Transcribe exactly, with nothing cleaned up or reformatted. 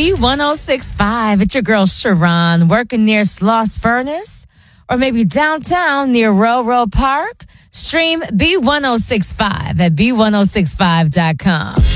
B one oh six point five. It's your girl Sharon working near Sloss Furnace or maybe downtown near Railroad Park. Stream B one oh six point five at B one oh six five dot com.